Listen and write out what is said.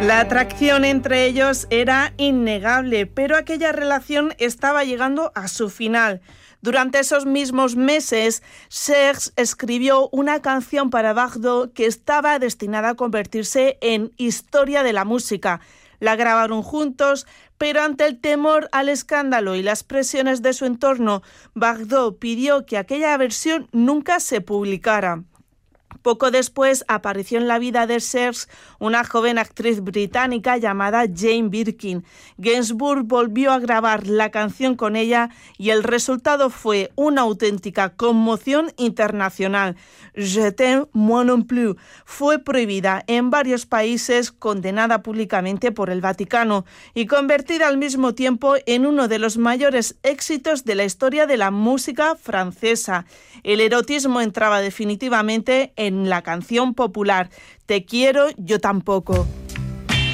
La atracción entre ellos era innegable, pero aquella relación estaba llegando a su final. Durante esos mismos meses, Serge escribió una canción para Bardot que estaba destinada a convertirse en historia de la música. La grabaron juntos, pero ante el temor al escándalo y las presiones de su entorno, Bardot pidió que aquella versión nunca se publicara. Poco después apareció en la vida de Serge una joven actriz británica llamada Jane Birkin. Gainsbourg volvió a grabar la canción con ella y el resultado fue una auténtica conmoción internacional. Je t'aime moi non plus fue prohibida en varios países, condenada públicamente por el Vaticano y convertida al mismo tiempo en uno de los mayores éxitos de la historia de la música francesa. El erotismo entraba definitivamente en la canción popular Te quiero, yo tampoco.